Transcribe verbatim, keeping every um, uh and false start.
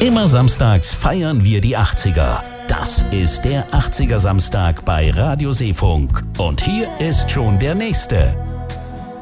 Immer samstags feiern wir die achtziger. Das ist der achtziger Samstag bei Radio Seefunk. Und hier ist schon der nächste.